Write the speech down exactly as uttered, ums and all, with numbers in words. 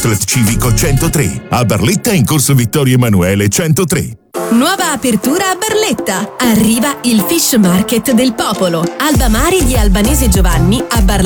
Outlet Civico centotré, a Barletta in corso Vittorio Emanuele centotré. Nuova apertura a Barletta. Arriva il Fish Market del Popolo. Alba Mari di Albanese Giovanni a Barletta.